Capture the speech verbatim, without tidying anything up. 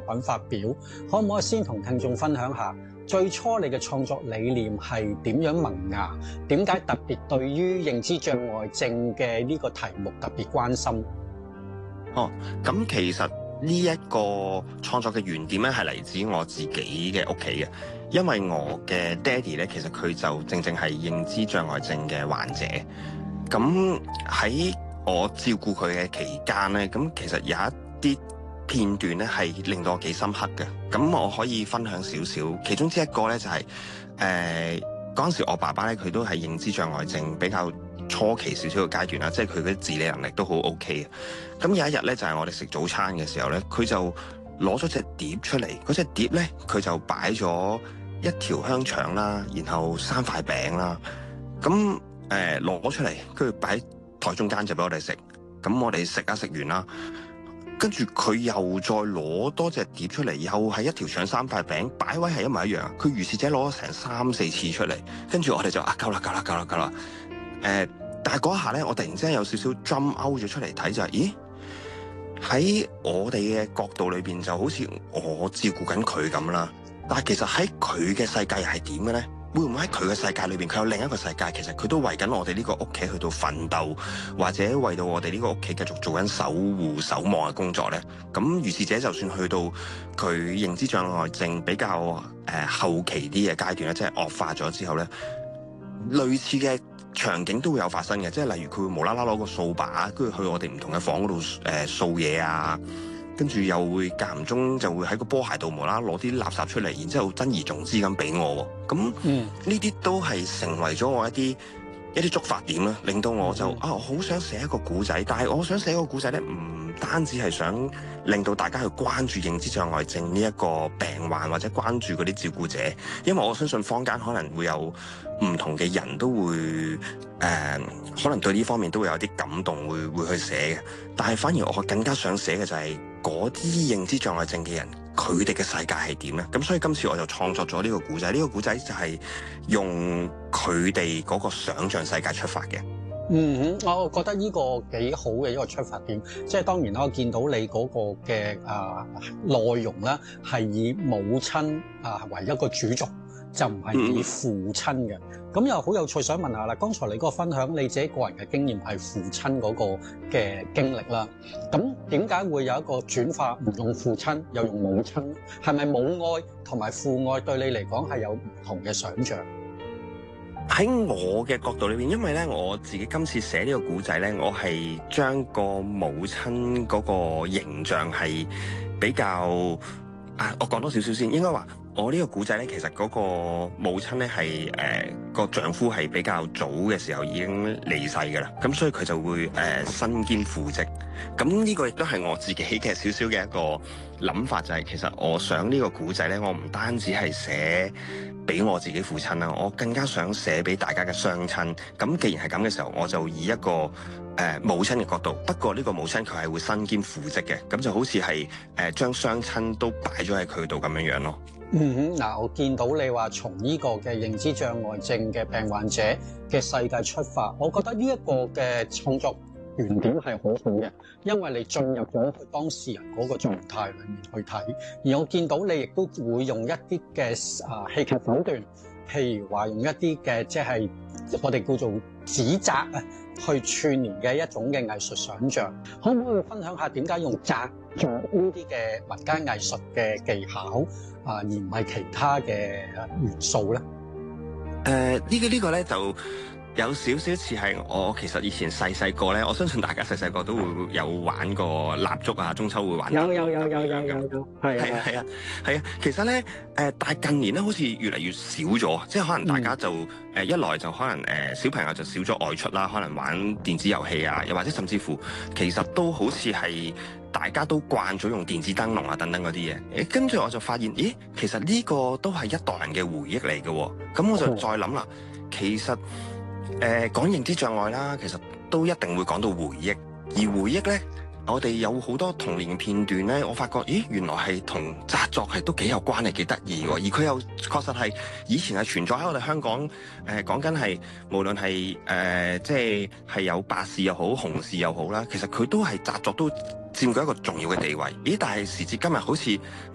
品發表，可唔可以先同聽眾分享下最初你嘅創作理念係點樣萌芽？點解特別對於認知障礙症嘅呢個題目特別關心？ 哦，咁其實呢一個創作嘅原點咧，係嚟自我自己嘅屋企嘅，因為我嘅爹哋咧，其實佢就正正係認知障礙症嘅患者。咁喺我照顧佢嘅期間咧，咁其實有一啲片段咧係令到我幾深刻嘅。咁我可以分享少少，其中之一個咧就係誒嗰陣時我爸爸咧，佢都係認知障礙症比較初期少少嘅階段啦，即係佢嘅自理能力都好 OK 嘅。咁有一日咧，就係我哋食早餐嘅時候咧，佢就攞咗隻碟出嚟。嗰隻碟咧，佢就擺咗一條香腸啦，然後三塊餅啦。咁誒攞出嚟，跟住擺喺台中間就俾我哋食。咁我哋食啊食完啦，跟住佢又再攞多隻碟出嚟，又係一條腸三塊餅，擺位係一模一樣。佢如是者攞咗成三四次出嚟，跟住我哋就啊夠啦夠啦夠啦夠啦。誒、呃，但係嗰一下咧，我突然之間有少少 jump out 咗出嚟睇就係、是，咦？喺我哋嘅角度裏邊就好似我照顧緊佢咁啦，但係其實喺佢嘅世界係點嘅咧？會唔會喺佢嘅世界裏邊，佢有另一個世界？其實佢都為緊我哋呢個屋企去到奮鬥，或者為到我哋呢個屋企繼續做緊守護、守望嘅工作咧？咁如是者，就算去到佢認知障礙症比較誒、呃、後期啲嘅階段咧，即係惡化咗之後咧，類似嘅場景都會有發生嘅，即係例如佢會無啦啦攞個掃把，跟住去我哋唔同嘅房嗰度誒掃嘢啊，跟住又會間唔中就會喺個波鞋度無啦啦攞啲垃圾出嚟，然之後珍而重之咁俾我喎。咁呢啲都係成為咗我一啲一啲觸發點啦，令到我就、嗯、啊好想寫一個故仔，但係我想寫個故仔咧，唔單止係想令到大家去關注認知障礙症呢一個病患，或者關注嗰啲照顧者，因為我相信坊間可能會有唔同嘅人都會誒、呃，可能對呢方面都會有啲感動，會會去寫嘅。但係反而我更加想寫嘅就係嗰啲認知障礙症嘅人，佢哋嘅世界係點咧？咁所以今次我就創作咗呢個故仔，呢、呢個故仔就係用佢哋嗰個想像世界出發嘅。 嗯哼，我覺得呢個幾好嘅一個出發點，即係當然啦，我見到你嗰個嘅啊內容咧係以母親啊為一個主軸，就唔係以父親嘅。咁、嗯、又好有趣，想問下啦，剛才你嗰個分享你自己個人嘅經驗係父親嗰個嘅經歷啦，咁點解會有一個轉化，唔用父親又用母親？係咪母愛同埋父愛對你嚟講係有唔同嘅想像？ 喺我嘅角度裏邊，因為咧我自己今次寫呢個故仔咧，我係將個母親嗰個形象係比較啊，我講多少少先，應該話我呢個故仔咧，其實嗰個母親咧係誒個丈夫係比較早嘅時候已經離世㗎啦，咁所以佢就會誒、呃、身兼父職。咁呢個亦都係我自己嘅少少嘅一個諗法，就係、是、其實我想呢個故仔咧，我唔單止係寫俾我自己父親啦，我更加想寫俾大家嘅雙親。咁既然係咁嘅時候，我就以一個誒、呃、母親嘅角度，不過呢個母親佢係會身兼父職嘅，咁就好似係誒將雙親都擺咗喺佢度咁樣樣咯。 嗯哼，嗱，我見到你話從呢個嘅認知障礙症嘅病患者嘅世界出發，我覺得呢一個嘅創作原點係好好嘅，因為你進入咗佢當事人嗰個狀態裏面去睇，而我見到你亦都會用一啲嘅啊戲劇手段，譬如話用一啲嘅即係我哋叫做指責啊，去串聯嘅一種嘅藝術想像，可唔可以分享下點解用紮作呢啲嘅民間藝術嘅技巧啊，而唔係其他嘅元素咧？誒、 呃，呢個、呢個呢個咧就有少少似係我其實以前細細個咧，我相信大家細細個都會有玩過蠟燭啊，中秋會玩。 有有有有有有有，係係啊係啊係啊，其實咧誒、呃，但係近年咧好似越嚟越少咗，即係可能大家就誒、嗯呃、一來就可能誒、呃、小朋友就少咗外出啦，可能玩電子遊戲啊，又或者甚至乎其實都好似係大家都慣咗用電子燈籠啊等等嗰啲嘢。誒跟住我就發現，咦，其實呢個都係一代人嘅回憶嚟嘅喎。咁我就再諗啦，其實。誒、呃、講認知障礙啦，其實都一定會講到回憶，而回憶咧，我哋有好多童年片段咧，我發覺，咦，原來係同紮作係都幾有關係，幾得意喎，而佢又確實係以前係存在喺我哋香港，誒講緊係無論係誒、呃、即係係有白事又好，紅事又好啦，其實佢都係紮作都佔據一個重要嘅地位。咦，但係時至今日好似